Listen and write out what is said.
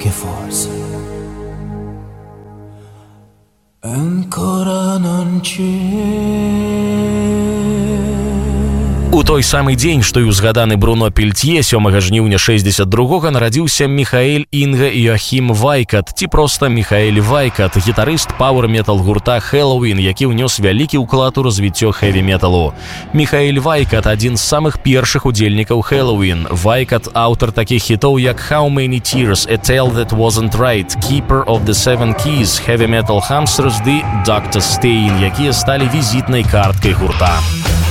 che forse ancora non c'è. У той самы дзень, што і ўзгаданы Бруно Пельтье, 7 жніўня 62-го нарадзіўся Міхаэль Інга Йоахім Вайкат, ці проста Міхаэль Вайкат, гітарыст пауэр-метал гурта Helloween, які ўнёс вялікі ўклад у развіццё хэві-металу. Міхаэль Вайкат – адзін з самых першых удзельнікаў Helloween. Вайкат – аўтар такіх хітоў, як How Many Tears, A Tale That Wasn't Right, Keeper of the Seven Keys, Heavy Metal Hamsters ды Dr. Stain, якія сталі візітнай карткай гурта.